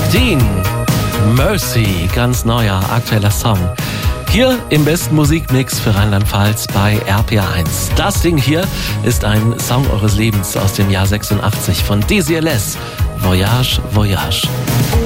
Dean, Mercy, ganz neuer, aktueller Song. Hier im besten Musikmix für Rheinland-Pfalz bei RPR1. Das Ding hier ist ein Song eures Lebens aus dem Jahr 86 von DCLS. Voyage, Voyage.